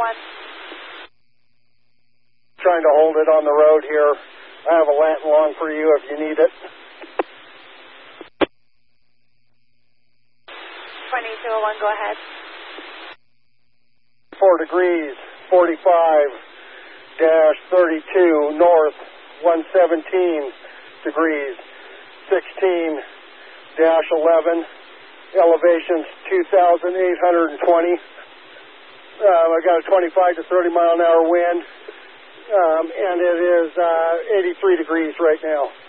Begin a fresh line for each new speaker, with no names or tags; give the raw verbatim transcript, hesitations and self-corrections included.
one.
Trying to hold it on the road here. I have a lant long for you if you need it.
twenty-two oh one, go ahead.
Four degrees, forty-five dash thirty-two north, one seventeen degrees, sixteen dash eleven, elevations two thousand eight hundred twenty. Um, I got a twenty-five to thirty mile an hour wind, um, and it is uh, eighty-three degrees right now.